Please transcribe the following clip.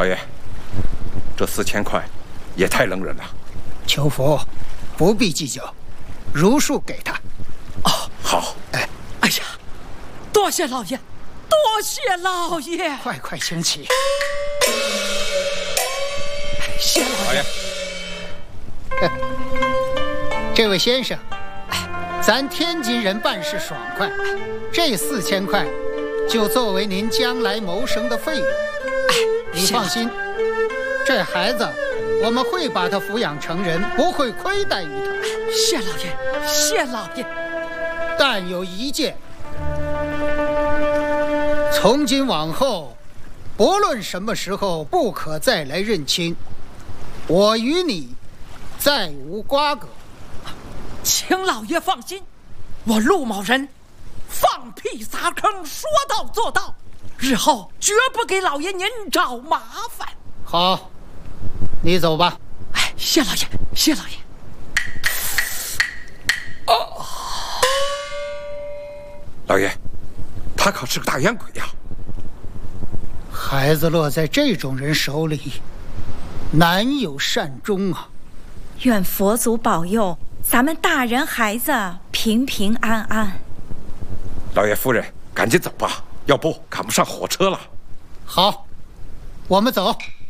老爷，这4000块也太冷人了。 求福，不必计较，如数给他。 哦，好。 哎呀，多谢老爷，多谢老爷！ 快请起。 谢老爷。 这位先生，咱天津人办事爽快，这4000块就作为您将来谋生的费用。你放心，这孩子我们会把他抚养成人，不会亏待于他。 谢老爷，谢老爷。 但有一件，从今往后，不论什么时候，不可再来认亲。我与你再无瓜葛。 请老爷放心，我陆某人放屁撒坑，说到做到，日后绝不给老爷您找麻烦。 好，你走吧。 哎，谢老爷，谢老爷。 哦，老爷，他可是个大烟鬼呀！ 孩子落在这种人手里，难有善终啊！ 愿佛祖保佑咱们大人孩子平平安安。 老爷夫人，赶紧走吧，要不赶不上火车了。 好，我们走。